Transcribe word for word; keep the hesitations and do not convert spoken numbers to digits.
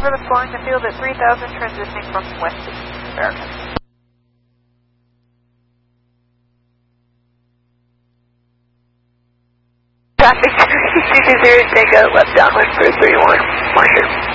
Roger, that's flying the field at three thousand, transitioning from west to east, American. Traffic two two zero, take a left downwind for three one, Marshall.